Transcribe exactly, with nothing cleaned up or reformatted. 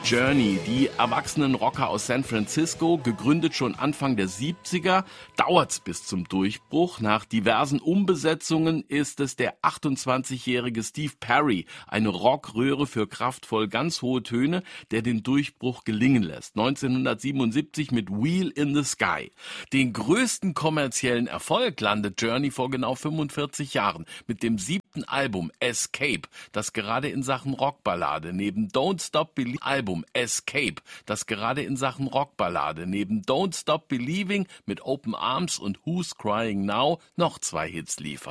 Journey, die erwachsenen Rocker aus San Francisco, gegründet schon Anfang der siebziger, dauert's bis zum Durchbruch. Nach diversen Umbesetzungen ist es der achtundzwanzigjährige Steve Perry, eine Rockröhre für kraftvoll ganz hohe Töne, der den Durchbruch gelingen lässt. neunzehnhundertsiebenundsiebzig mit Wheel in the Sky. Den größten kommerziellen Erfolg landet Journey vor genau fünfundvierzig Jahren mit dem siebten Album Escape, das gerade in Sachen Rockballade neben Don't Stop Believing Album Escape, das gerade in Sachen Rockballade neben Don't Stop Believing mit Open Arms und Who's Crying Now noch zwei Hits liefert.